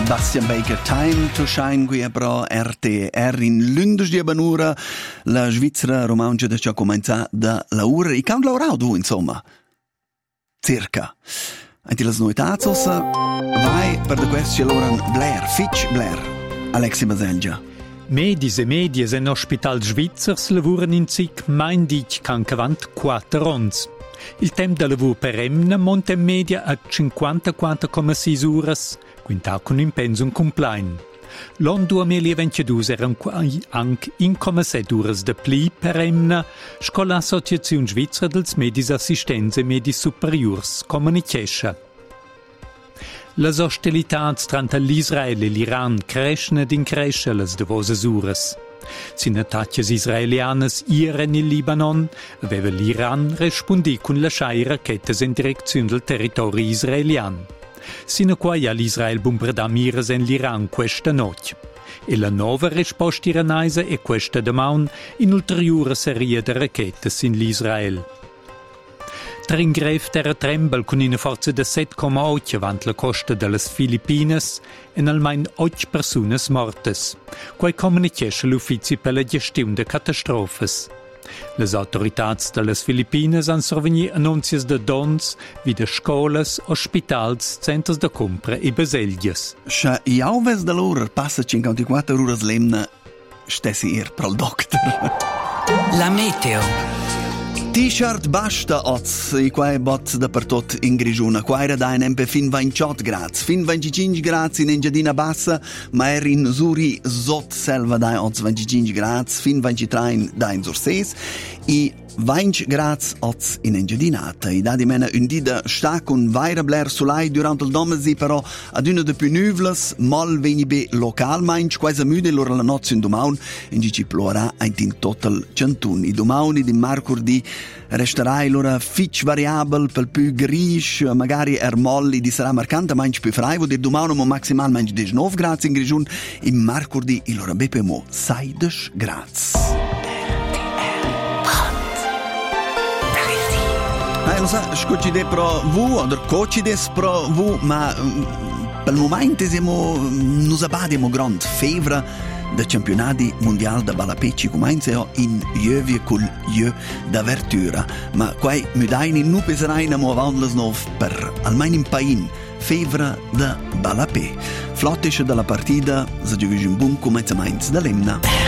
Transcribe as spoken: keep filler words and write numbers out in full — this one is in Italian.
Sebastian Baker, Time to Shine, qui è pro R T R in l'undici di Banura, la Svizzera romangia da ciò comincia da Laura, e quando Laura tu, insomma, circa. Anche le noitazos, vai per the question Lauren Blair, Fitch Blair, Alexi Baselgia. Medis e medias en ospital svizzers lavuran in sic mein dic cancavant quattro ons. Il tempo da lavoro per emna monta in media a cinquantaquattro virgola sei uras, quinta con un pensum complein. L'anno duemilaventidue erano anche uno virgola sette uras de pli per emna, sco l'Associazione Svizzera dels Medis Assistenza e Medis Superiors comunichescha. Les hostilitats tra l'Israel e l'Iran crescono ed increscono le devose uras. Sin attacchi israelianes ieri in Libanon, aveva l'Iran rispondi con lasciare racchette in direzione del territorio israeliano. Sino a quai all'Israel bombarda mires in l'Iran questa notte. E la nuova risposta iranese è questa domani in ulteriore serie di racchette in l'Israel. Tringreif terra trembel con una forza di sette virgola otto avanti la costa delle Filippines e almeno otto persone morte. Quai comunichesce l'Uffizio per la gestione di catastrofe. Le autorità delle Filippines hanno sorvenuto annunzi di dons, wie di scuole, ospitali, centri di compra e baselgias. Se jauves da loro passa cinquantaquattro ore lemna, stessi ir pro il doctor. La meteo. T-shirt basta oz, i quai bots dappertot in Grigiuna. Qua era da in fin ventotto gradi, fin venticinque gradi in Engiadina Bassa, ma era in Zuri zot selva da oz venticinque gradi, fin ventitré da in Zurses, e venti gradi oz in Engiadinata. I dadi mena un dida sta con vaira bler sulai durante il domesi, però ad una de più nuvles, mol veni be local mainch, quasi müde loro la notte in Dumaun, in ci plora in total centun. I Dumauni di Marcurdi resterà l'ora fitch variabile per più grish, magari er molli di sarà marcante manch più frai, vuol dire domani mo maximal manch diciannove gradi in Grigiun, in Marcurdi l'ora beppe mo seidici gradi. Eh, lo sa, scocide pro vu, o cocides pro vu, ma per il momento siamo, nos abadiamo grand fevra del campionati mondiali da Balapecci comincia in Jövi col Jö da Vertura, ma quai mudaini nu peseraina mo avanti nov per almeno in pain fevra da Balapè. Flottisce dalla partita, se giuvi un buon cominciamento da Lemna.